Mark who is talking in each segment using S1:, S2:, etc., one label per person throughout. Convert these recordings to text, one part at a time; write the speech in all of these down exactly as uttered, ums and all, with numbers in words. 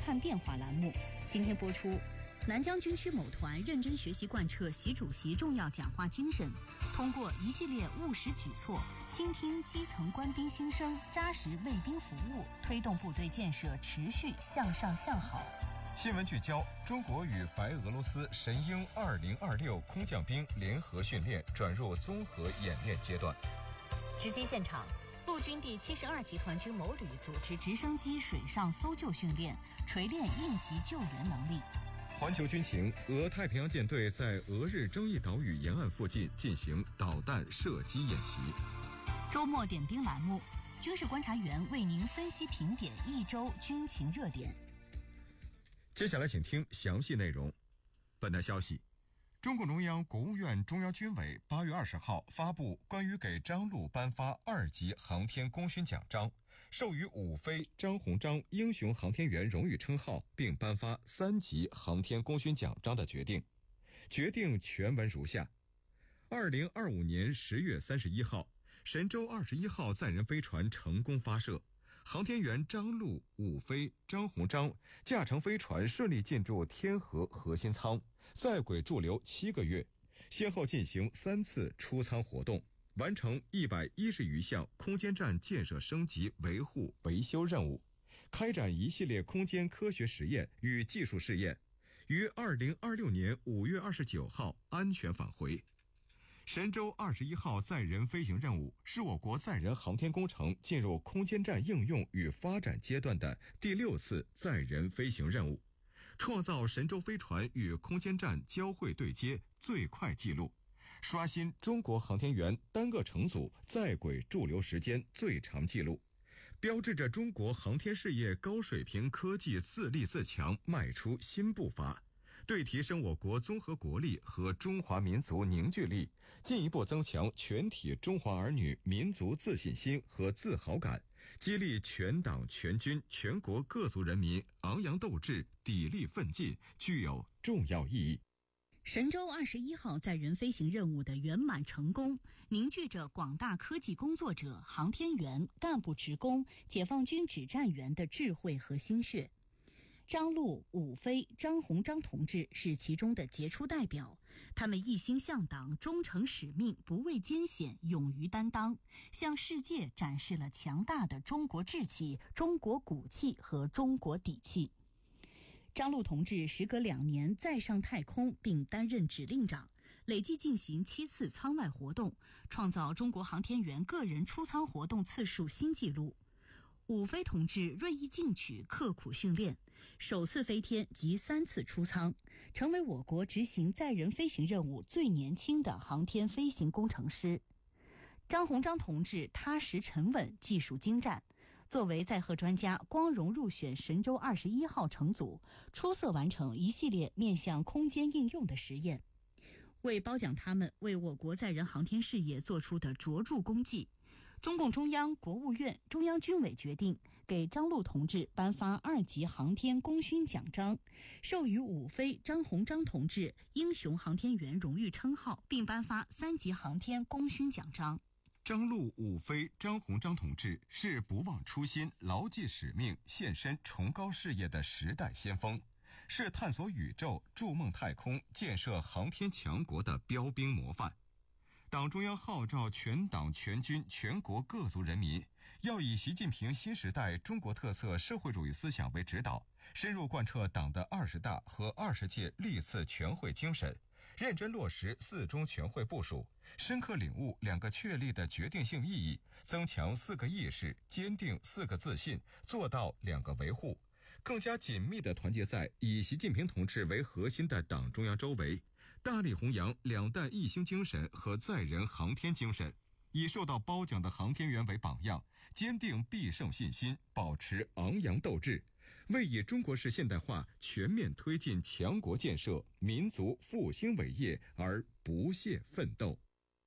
S1: 看变化栏目，今天播出。南疆军区某团认真学习贯彻习主席重要讲话精神，通过一系列务实举措，倾听基层官兵心声，扎实为兵服务，推动部队建设持续向上向好。
S2: 新闻聚焦：中国与白俄罗斯神鹰二零二六空降兵联合训练转入综合演练阶段。
S1: 直击现场，陆军第七十二集团军某旅组织直升机水上搜救训练，锤炼应急救援能力。
S2: 环球军情：俄太平洋舰队在俄日争议岛屿沿岸附近进行导弹射击演习。
S1: 周末点兵栏目，军事观察员为您分析评点一周军情热点。
S2: 接下来请听详细内容。本台消息，中共中央、国务院、中央军委八月二十号发布关于给张陆颁发二级航天功勋奖章，授予五飞张鸿章英雄航天员荣誉称号，并颁发三级航天功勋奖章的决定。决定全文如下：二零二五年十月三十一号，神舟二十一号载人飞船成功发射。航天员张陆、伍飞、张鸿章驾乘飞船顺利进驻天河核心舱，在轨驻留七个月，先后进行三次出舱活动，完成一百一十余项空间站建设升级、维护、维修任务，开展一系列空间科学实验与技术试验，于二零二六年五月二十九号安全返回。神舟二十一号载人飞行任务是我国载人航天工程进入空间站应用与发展阶段的第六次载人飞行任务，创造神舟飞船与空间站交会对接最快纪录，刷新中国航天员单个乘组在轨驻留时间最长纪录，标志着中国航天事业高水平科技自立自强迈出新步伐，对提升我国综合国力和中华民族凝聚力，进一步增强全体中华儿女民族自信心和自豪感，激励全党全军全国各族人民昂扬斗志、砥砺奋进，具有重要意义。
S1: 神舟二十一号载人飞行任务的圆满成功，凝聚着广大科技工作者、航天员、干部职工、解放军指战员的智慧和心血。张陆、伍飞、张鸿章同志是其中的杰出代表，他们一心向党，忠诚使命，不畏艰险，勇于担当，向世界展示了强大的中国志气、中国骨气和中国底气。张陆同志时隔两年再上太空，并担任指令长，累计进行七次舱外活动，创造中国航天员个人出舱活动次数新纪录。伍飞同志锐意进取，刻苦训练，首次飞天及三次出舱，成为我国执行载人飞行任务最年轻的航天飞行工程师。张鸿章同志踏实沉稳，技术精湛，作为载荷专家，光荣入选神舟二十一号乘组，出色完成一系列面向空间应用的实验。为褒奖他们为我国载人航天事业做出的卓著功绩，中共中央、国务院、中央军委决定给张陆同志颁发二级航天功勋奖章，授予伍飞、张鸿章同志英雄航天员荣誉称号，并颁发三级航天功勋奖章。
S2: 张陆、伍飞、张鸿章同志是不忘初心、牢记使命、献身崇高事业的时代先锋，是探索宇宙、筑梦太空、建设航天强国的标兵模范。党中央号召全党全军全国各族人民要以习近平新时代中国特色社会主义思想为指导，深入贯彻党的二十大和二十届历次全会精神，认真落实四中全会部署，深刻领悟两个确立的决定性意义，增强四个意识，坚定四个自信，做到两个维护，更加紧密地团结在以习近平同志为核心的党中央周围，大力弘扬两弹一星精神和载人航天精神，以受到褒奖的航天员为榜样，坚定必胜信心，保持昂扬斗志，为以中国式现代化全面推进强国建设、民族复兴伟业而不懈奋斗。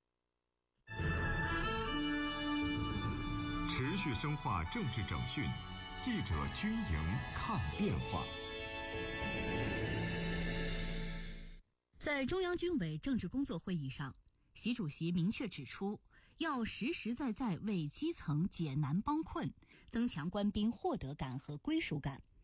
S2: 持续深化政治整训，记者军营看变化。
S1: 在中央军委政治工作会议上，习主席明确指出，要实实在在为基层解难帮困，增强官兵获得感和归属感，